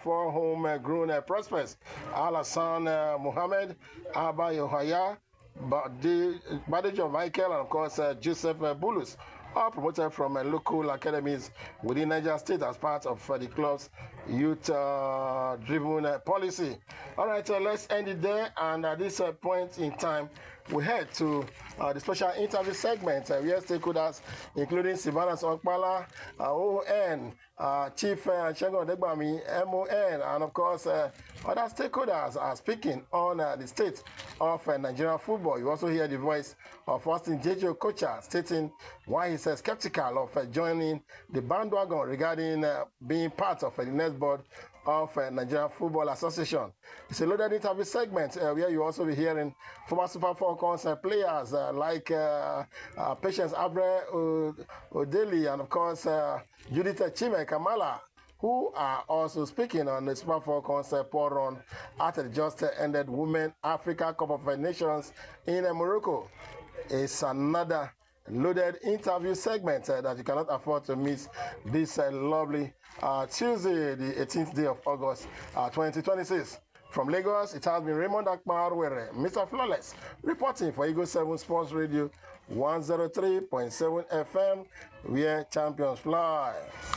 four homegrown prospects: Alassane Mohamed, Abba Yohaya, Badejo Michael, and of course Joseph Bulus, all promoted from local academies within Niger State as part of the club's youth-driven policy. All right, let's end it there. And at this point in time, we head to the special interview segment where stakeholders, including Sylvanus Okpala, ON, Chief Shengo Degbami, MON, and of course other stakeholders are speaking on the state of Nigerian football. You also hear the voice of Austin Jejo Kocha stating why he's skeptical of joining the bandwagon regarding being part of the next board of Nigerian Football Association. It's a loaded interview segment where you also be hearing former Super Falcons players like Patience Abre Odeli and of course Judith Chime Kamala, who are also speaking on the Super Falcons poor run at the just ended Women Africa Cup of Nations in Morocco. It's another loaded interview segment that you cannot afford to miss this lovely Tuesday, the 18th day of August 2026. From Lagos, it has been Raymond Akbarwere, Mr. Flawless, reporting for Eagle 7 Sports Radio 103.7 FM, where champions fly.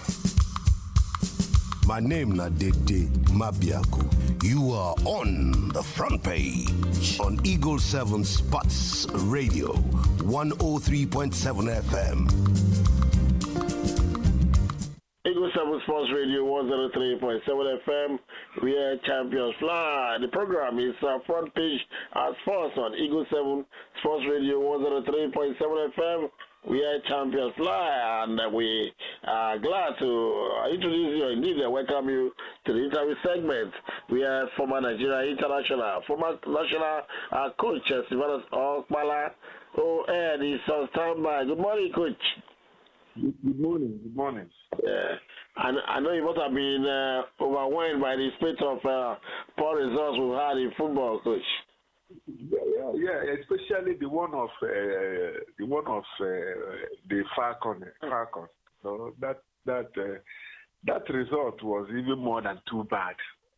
My name na Dede Mabiaku. You are on the front page on Eagle 7 Sports Radio 103.7 FM. Eagle 7 Sports Radio 103.7 FM, where champions fly. The program is front page as first on Eagle 7 Sports Radio 103.7 FM, where champions fly, and we are glad to introduce you, indeed welcome you to the interview segment. We are former Nigeria international, former national coach Sylvanus Okpala, and he's on standby. Good morning, coach. Good morning. Good morning. Yeah, and I know you must have been overwhelmed by the spate of poor results we've had in football, coach. Yeah, especially the one of the Falcons. So that result was even more than too bad.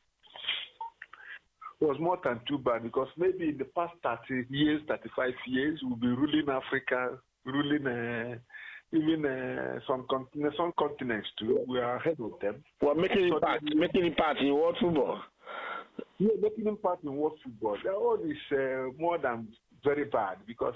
It was more than too bad because maybe in the past 30 years, 35 years, we'll be ruling Africa, ruling even some continents too. We are ahead of them. Well, making impact in world football. Yeah, making impact in world football. That all is more than very bad because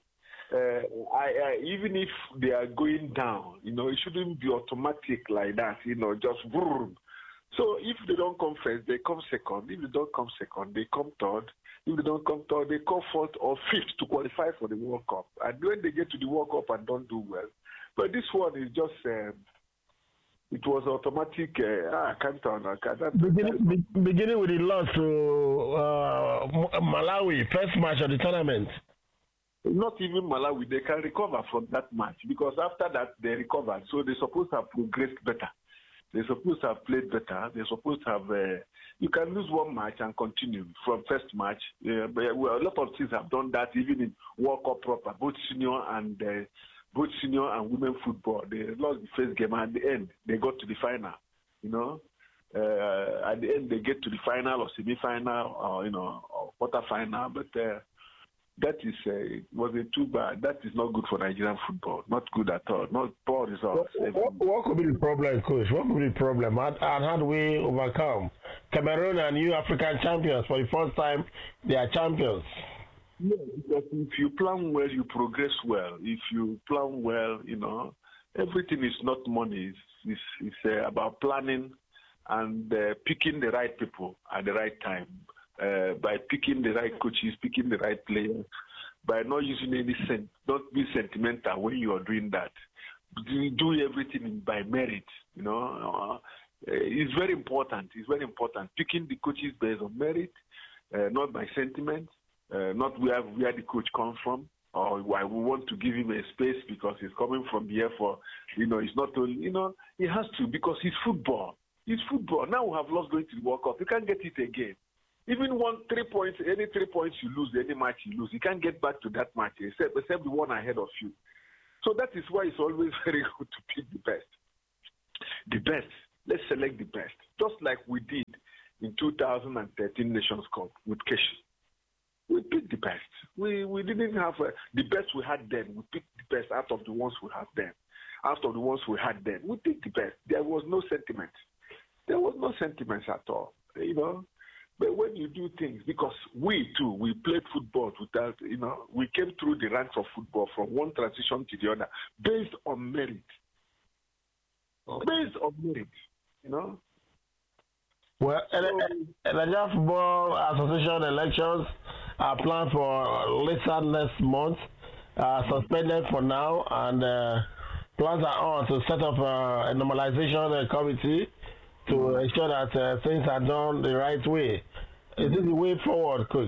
even if they are going down, it shouldn't be automatic like that. Just boom. So if they don't come first, they come second. If they don't come second, they come third. If they don't come third, they come fourth or fifth to qualify for the World Cup. And when they get to the World Cup and don't do well, but this one is just. It was automatic. I can't tell. Beginning with the loss to Malawi, first match of the tournament. Not even Malawi. They can recover from that match because after that they recovered. So they're supposed to have progressed better. They're supposed to have played better. They're supposed to have. You can lose one match and continue from first match. But a lot of teams have done that, even in World Cup proper, both senior and women football. They lost the first game, and at the end, they got to the final. At the end, they get to the final or semi-final or quarter-final. But that wasn't too bad. That is not good for Nigerian football. Not good at all. Not poor results. What could be the problem, coach? What could be the problem? And how do we overcome? Cameroon and new African champions. For the first time, they are champions. Yeah, because if you plan well, you progress well. If you plan well, everything is not money. It's about planning and picking the right people at the right time. By picking the right coaches, picking the right players, by not using don't be sentimental when you are doing that. Do everything by merit. It's very important. It's very important. Picking the coaches based on merit, not by sentiment. Not where the coach comes from, or why we want to give him a space because he's coming from here for, it's not only, he has to because it's football. It's football. Now we have lost going to the World Cup. You can't get it again. Even 3 points, any 3 points you lose, any match you lose, you can't get back to that match except the one ahead of you. So that is why it's always very good to pick the best. The best. Let's select the best, just like we did in 2013 Nations Cup with Keshi. We picked the best. We didn't have the best we had then. We picked the best out of the ones we had then. Out of the ones we had then, we picked the best. There was no sentiment. There was no sentiments at all, you know. But when you do things, because we too, we played football without, you know, we came through the ranks of football from one transition to the other based on merit. Based on merit, you know. Well, Nigeria Football Association elections are planned for later next month, suspended for now, and plans are on to set up a normalization committee to ensure that things are done the right way. Is this the way forward, Coach?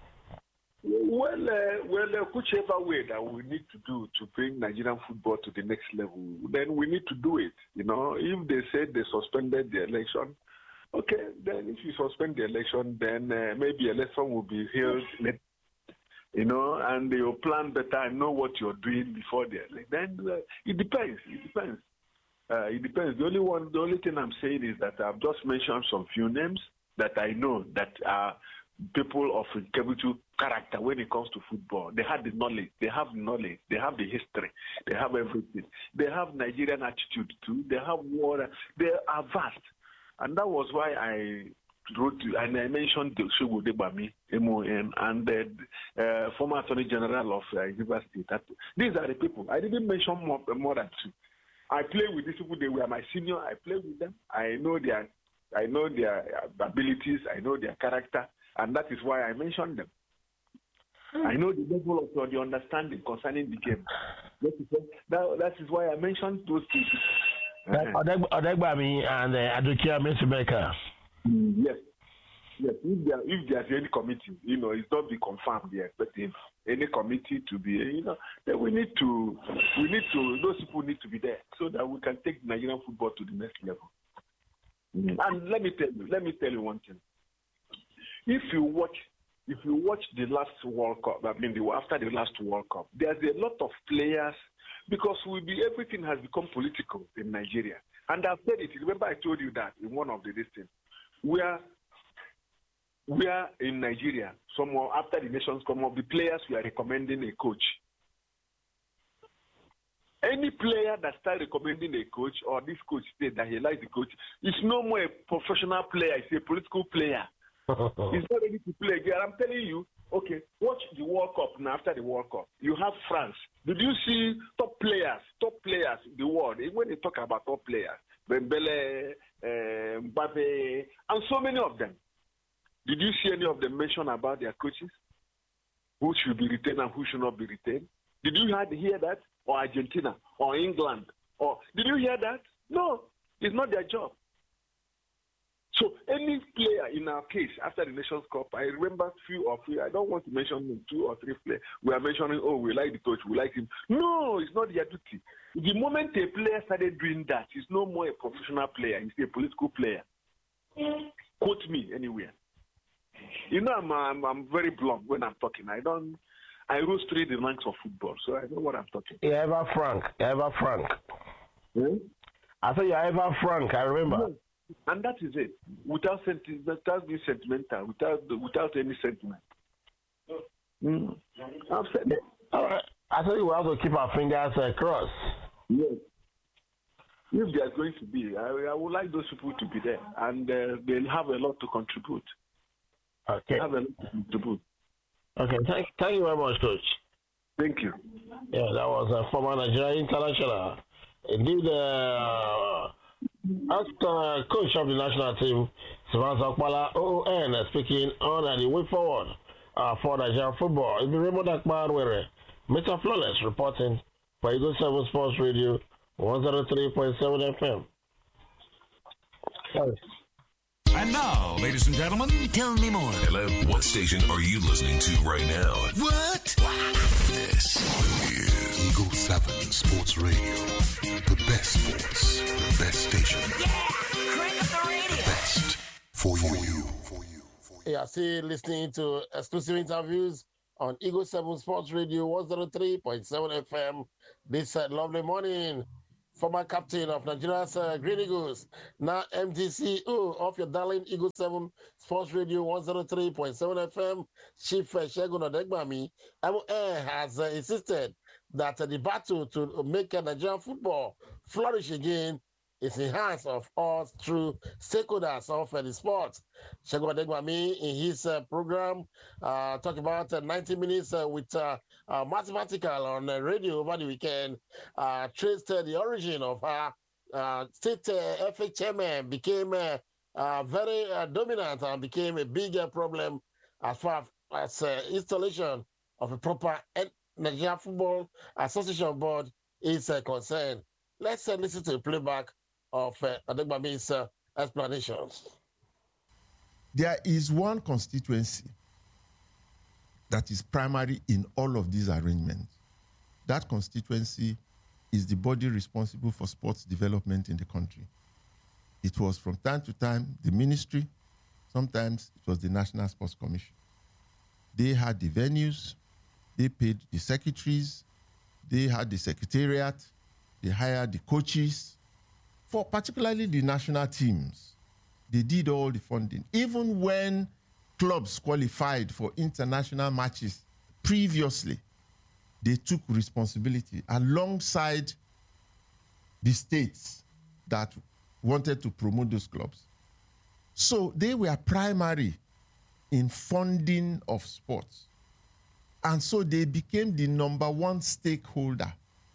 Well, whichever way that we need to do to bring Nigerian football to the next level, then we need to do it. You know, if they said they suspended the election, okay, then if you suspend the election, then maybe election will be held, you know, and you'll plan better and know what you're doing before the election. Then it depends. It depends. It depends. The only thing I'm saying is that I've just mentioned some few names that I know that are people of integrity character when it comes to football. They have the knowledge. They have the knowledge. They have the history. They have everything. They have Nigerian attitude too. They have water. They are vast. And that was why I wrote and I mentioned Shogo Debami, MON, and the former Attorney General of Rivers State. These are the people. I didn't mention more than two. I play with these people. They were my senior. I play with them. I know their abilities. I know their character, and that is why I mentioned them. I know the level of the understanding concerning the game. That is why I mentioned those people. Odegbami and Adukia Mesubeka. Yes. If there's any committee, you know, it's not be confirmed yet. But if any committee to be, you know, then those people need to be there so that we can take Nigerian football to the next level. And let me tell you one thing. If you watch the last World Cup, after the last World Cup, there's a lot of players because everything has become political in Nigeria. And I've said it. Remember, I told you that in one of the listings. We are in Nigeria. Somewhere after the nations come up, the players we are recommending a coach. Any player that starts recommending a coach or this coach said that he likes the coach, is no more a professional player. It's a political player. He's not ready to play again. I'm telling you, okay, watch the World Cup now. After the World Cup, you have France. Did you see top players in the world? When they talk about top players, Dembele, Mbappe, and so many of them. Did you see any of them mention about their coaches? Who should be retained and who should not be retained? Did you hear that? Or Argentina? Or England? Or did you hear that? No, it's not their job. So any player in our case after the Nations Cup, I remember few, I don't want to mention 2 or 3 players. We are mentioning, oh, we like the coach, we like him. No, it's not their duty. The moment a player started doing that, he's no more a professional player, he's a political player. Quote me anywhere. You know, I'm very blunt when I'm talking. I rose through the ranks of football, so I know what I'm talking. You're ever frank. Hmm? I said you're ever frank, I remember. Yes. And that is it. Without being sentimental, without any sentiment. I've said it. All right. I thought we have to keep our fingers crossed. Yes. If there's going to be, I would like those people to be there, and they'll have a lot to contribute. Okay. Okay. Thank you very much, Coach. Thank you. Yeah, that was a former Nigerian international. Indeed, as coach of the national team, Sylvanus Okpala, OON, speaking on the way forward for Nigerian football. It's been Raymond Akman, Mr. Flawless reporting for Eagle 7 Sports Radio, 103.7 FM. Sorry. And now, ladies and gentlemen, tell me more. Hello, what station are you listening to right now? What? This is Eagle 7 Sports Radio. The best sports, the best station. Yeah! Crank up the radio. The best for you. Yeah, still listening to exclusive interviews on Eagle 7 Sports Radio 103.7 FM this lovely morning former captain of Nigeria's Green Eagles, now MDCO of your darling Eagle 7 Sports Radio 103.7 FM, Chief Shegun Odegbami, MOA has insisted that the battle to make Nigerian football flourish again is in hands of all true stakeholders of the sport. Shegun Odegbami, in his program, talked about 90 minutes with mathematical on radio over the weekend, traced the origin of how state FA chairman became very dominant and became a bigger problem as far as installation of a proper Nigerian Football Association board is concerned. Let's listen to a playback of Odegbami's explanations. There is one constituency that is primary in all of these arrangements. That constituency is the body responsible for sports development in the country. It was from time to time the ministry, sometimes it was the National Sports Commission. They had the venues, they paid the secretaries, they had the secretariat, they hired the coaches. For particularly the national teams, they did all the funding. Even when clubs qualified for international matches previously, they took responsibility alongside the states that wanted to promote those clubs. So they were primary in funding of sports. And so they became the number one stakeholder.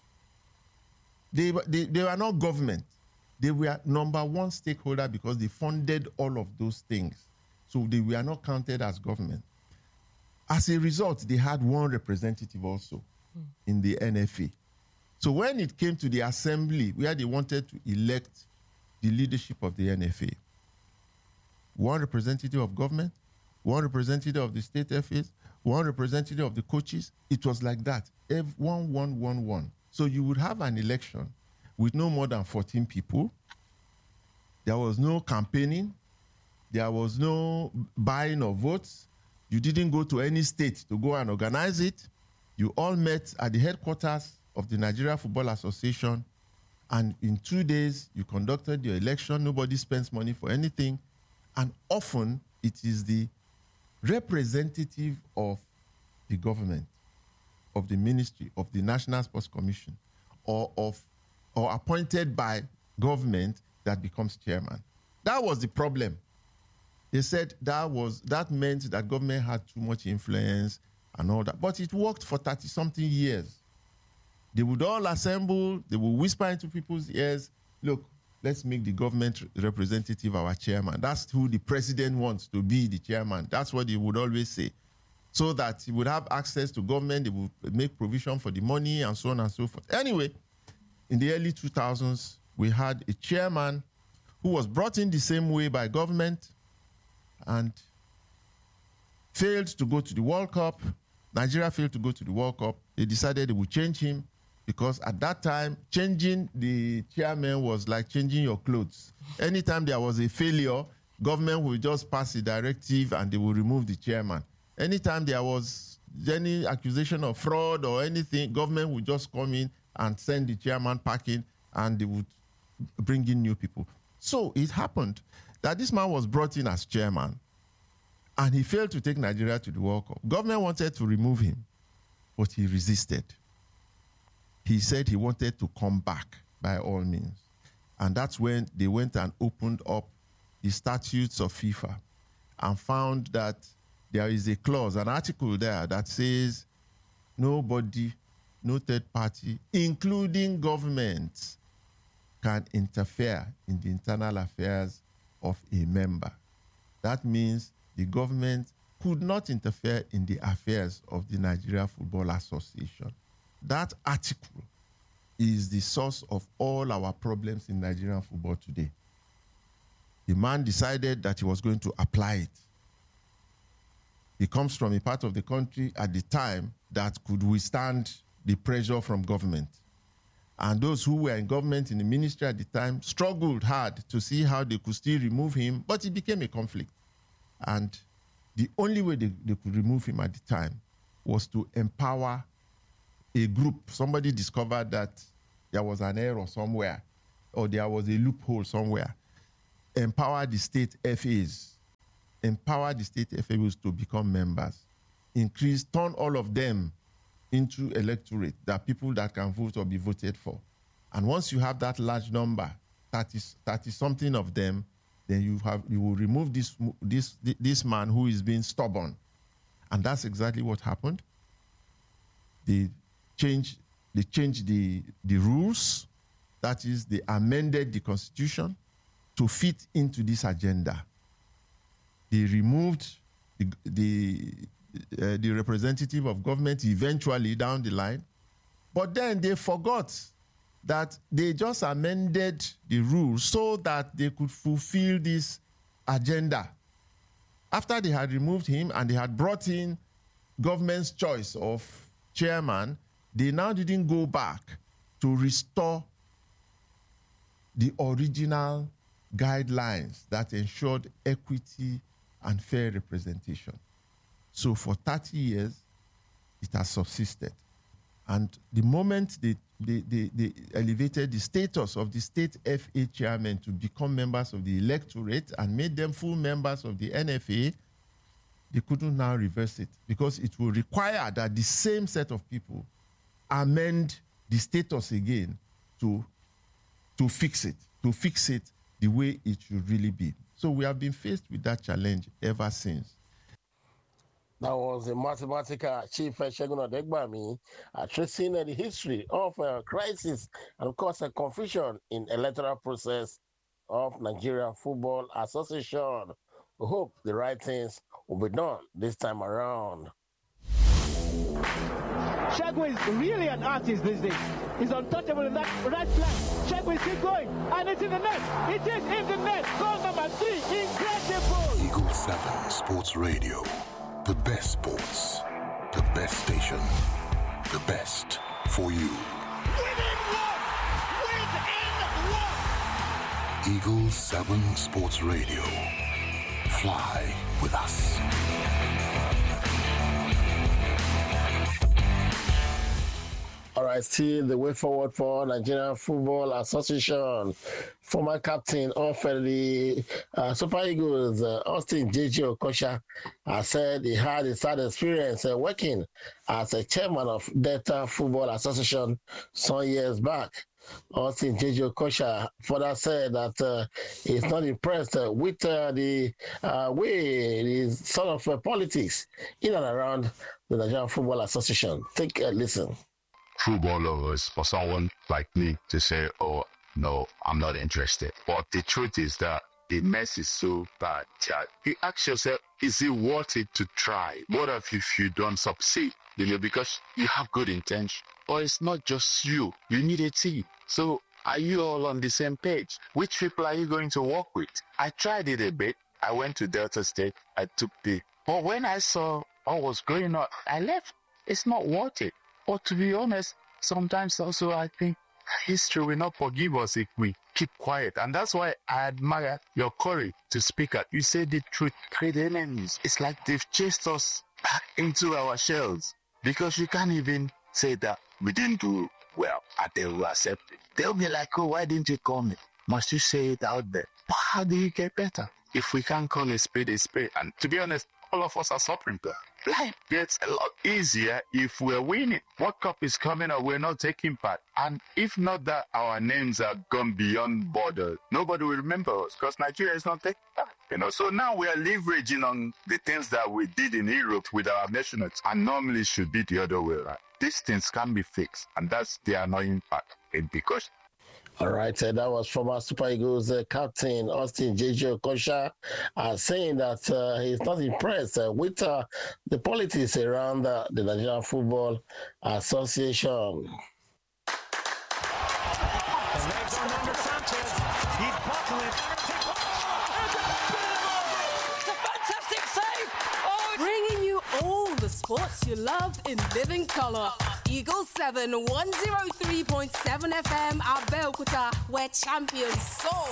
They were not government. They were number one stakeholder because they funded all of those things. So they were not counted as government. As a result, they had one representative also in the NFA. So when it came to the assembly where they wanted to elect the leadership of the NFA, one representative of government, one representative of the state FAs, one representative of the coaches, it was like that. 1-1-1-1. So you would have an election with no more than 14 people. There was no campaigning. There was no buying of votes. You didn't go to any state to go and organize it. You all met at the headquarters of the Nigeria Football Association, and in 2 days, you conducted your election. Nobody spends money for anything. And often, it is the representative of the government, of the ministry, of the National Sports Commission, or appointed by government that becomes chairman. That was the problem. They said that meant that government had too much influence and all that. But it worked for 30-something years. They would all assemble, they would whisper into people's ears, look, let's make the government representative our chairman. That's who the president wants to be the chairman. That's what they would always say. So that he would have access to government, they would make provision for the money and so on and so forth. Anyway, in the early 2000s, we had a chairman who was brought in the same way by government and failed to go to the World Cup. Nigeria failed to go to the World Cup. They decided they would change him because at that time, changing the chairman was like changing your clothes. Anytime there was a failure, government would just pass a directive and they would remove the chairman. Anytime there was any accusation of fraud or anything, government would just come in and send the chairman packing and they would bring in new people. So it happened that this man was brought in as chairman and he failed to take Nigeria to the World Cup. Government wanted to remove him, but he resisted. He said he wanted to come back by all means. And that's when they went and opened up the statutes of FIFA and found that there is a clause, an article there that says nobody, no third party, including governments, can interfere in the internal affairs of a member. That means the government could not interfere in the affairs of the Nigeria Football Association. That article is the source of all our problems in Nigerian football today. The man decided that he was going to apply it. He comes from a part of the country at the time that could withstand the pressure from government. And those who were in government in the ministry at the time struggled hard to see how they could still remove him, but it became a conflict. And the only way they could remove him at the time was to empower a group. Somebody discovered that there was an error somewhere or there was a loophole somewhere, empower the state FAs. Empower the state FAs to become members. Turn all of them into electorate, that people that can vote or be voted for. And once you have that large number, 30 something of them, then you will remove this man who is being stubborn. And that's exactly what happened. They changed the rules. That is, they amended the constitution to fit into this agenda. They removed the representative of government eventually down the line, but then they forgot that they just amended the rules so that they could fulfill this agenda. After they had removed him and they had brought in government's choice of chairman, they now didn't go back to restore the original guidelines that ensured equity and fair representation. So for 30 years, it has subsisted. And the moment they elevated the status of the state FA chairmen to become members of the electorate and made them full members of the NFA, they couldn't now reverse it because it will require that the same set of people amend the status again to fix it the way it should really be. So we have been faced with that challenge ever since. That was the mathematical chief Segun Odegbami tracing the history of a crisis and, of course, a confusion in electoral process of Nigeria Football Association. We hope the right things will be done this time around. Segun is really an artist these days. He's untouchable in that right flank. Segun is still going, and it's in the net. It is in the net. Goal number 3. Incredible. Eagle 7 Sports Radio. The best sports. The best station. The best for you. Within one! Eagle 7 Sports Radio. Fly with us. All right, still the way forward for Nigerian Football Association. Former captain of the Super Eagles, Austin J.J. Okocha, said he had a sad experience working as a chairman of Delta Football Association some years back. Austin J.J. Okocha further said that he's not impressed with the way the sort of politics in and around the Nigerian Football Association. Take a listen. Football lovers, for someone like me to say, oh, no, I'm not interested. But the truth is that the mess is so bad that you ask yourself, is it worth it to try? What if you don't succeed? Because you have good intention. Or it's not just you. You need a team. So are you all on the same page? Which people are you going to work with? I tried it a bit. I went to Delta State. I took the... But when I saw what was going on, I left. It's not worth it. Or to be honest, sometimes also I think history will not forgive us if we keep quiet. And that's why I admire your courage to speak out. You say the truth, create enemies. It's like they've chased us back into our shells. Because you can't even say that we didn't do well and they will accept it. They'll be like, oh, why didn't you call me? Must you say it out there? But how do you get better? If we can't call a spade, and to be honest, all of us are suffering. Life gets a lot easier if we're winning. World Cup is coming up, we're not taking part. And if not that our names are gone beyond borders, nobody will remember us because Nigeria is not taking part. So now we are leveraging on the things that we did in Europe with our nationals. And normally it should be the other way around. These things can be fixed. And that's the annoying part. Because all right, that was former Super Eagles captain Austin J.J. Okocha saying that he's not impressed with the politics around the Nigerian Football Association. Bringing you all the sports you love in living color. Eagle 7 103.7 FM Abeokuta, where champions soar.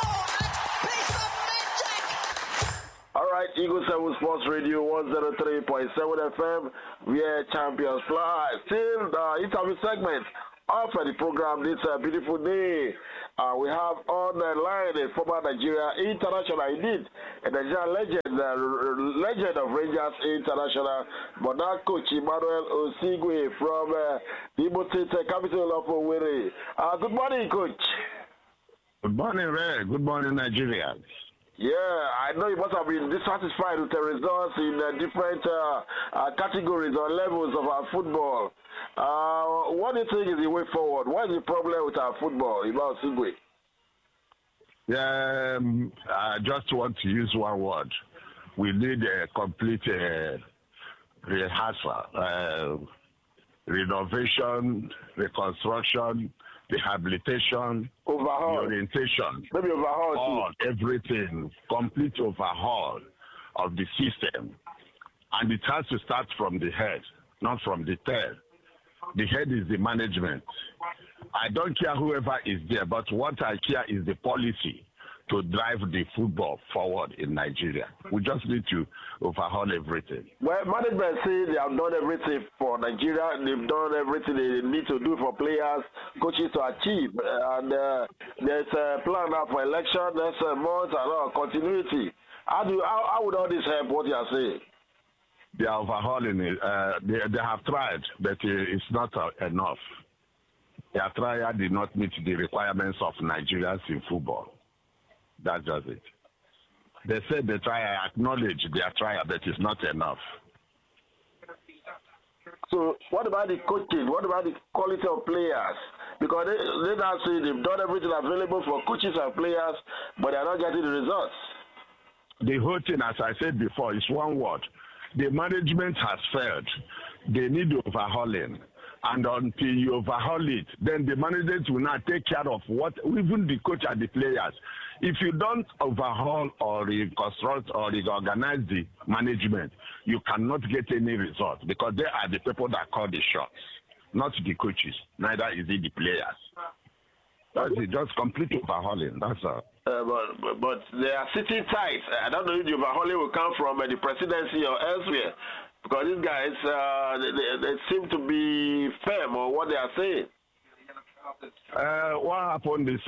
All right, Eagle 7 Sports Radio 103.7 FM, where champions fly. Still the interview segment off the program this beautiful day. We have on the line a former Nigeria international, indeed, a Nigerian legend of Rangers International, but now Coach Emmanuel Osigwe from the Imo State capital of Owerri. Good morning, Coach. Good morning, Ray. Good morning, Nigeria. Yeah, I know you must have been dissatisfied with the results in different categories or levels of our football. What do you think is the way forward? What is the problem with our football, Emmanuel Osigwe? Yeah, I just want to use one word. We need a complete rehearsal, renovation, reconstruction, rehabilitation, overhaul, orientation, maybe overhaul all, everything, complete overhaul of the system. And it has to start from the head, not from the tail. The head is the management. I don't care whoever is there, but what I care is the policy to drive the football forward in Nigeria. We just need to overhaul everything. Well, management say they have done everything for Nigeria. They've done everything they need to do for players, coaches to achieve. And there's a plan now for election next month and all continuity. How would all this help what you are saying? They are overhauling it. They have tried, but it's not enough. Their trial did not meet the requirements of Nigerians in football. That's just it. They said they acknowledge their trial, but it's not enough. So what about the coaching? What about the quality of players? Because they now say they've done everything available for coaches and players, but they're not getting the results. The whole thing, as I said before, is one word. The management has failed. They need overhauling. And until you overhaul it, then the management will not take care of what, even the coach and the players. If you don't overhaul or reconstruct or reorganize the management, you cannot get any result because they are the people that call the shots, not the coaches. Neither is it the players. That's it, just complete overhauling. That's all. But they are sitting tight. I don't know if the overhauling will come from the presidency or elsewhere. Because these guys, they seem to be firm on what they are saying. What happened is,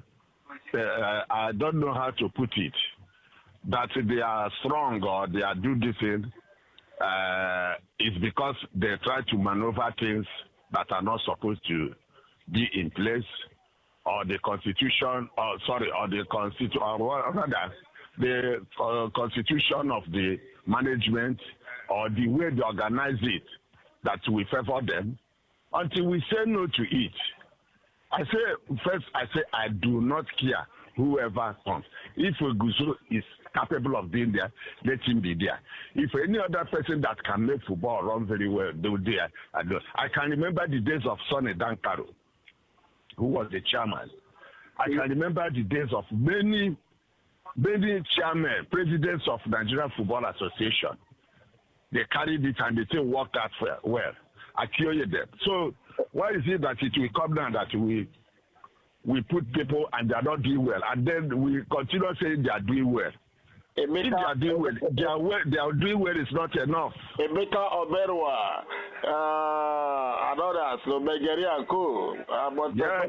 I don't know how to put it, that they are strong or they are doing this thing, is because they try to maneuver things that are not supposed to be in place, or the constitution, or the constitution of the management, or the way they organize it, that we favor them, until we say no to it. I say I do not care whoever comes. If Guzo is capable of being there, let him be there. If any other person that can make football run very well, they will be there. I can remember the days of Sonny Dankaro, who was the chairman. I can remember the days of many chairmen, presidents of Nigeria Football Association. They carried it and the thing worked out well. I cure them. So why is it that it will come down that we put people and they are not doing well, and then we continue saying they are doing well? If they are doing well, they are doing well is not enough. Emeka Oberwa, and others, so Megeri and Co. But yes,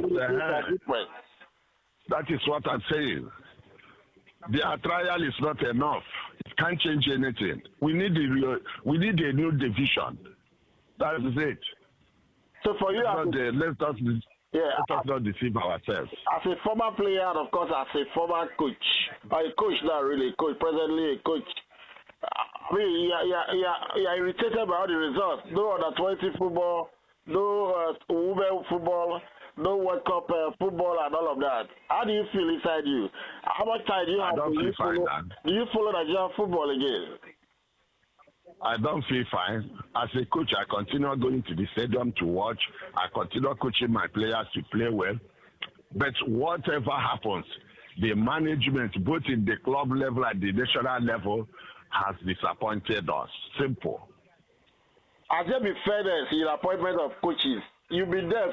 that is what I'm saying. Their trial is not enough. It can't change anything. We need a new division. That is it. So for you, let us not deceive ourselves. As a former player, and of course as a former coach, or a coach now really, presently a coach. I mean, you are irritated by all the results. No under-20 football, no women football, no World Cup football and all of that. How do you feel inside you? How much time do you have? Do you follow Nigerian football again? I don't feel fine. As a coach, I continue going to the stadium to watch. I continue coaching my players to play well. But whatever happens, the management, both in the club level and the national level, has disappointed us. Simple. Has there been fairness in the appointment of coaches? You've been there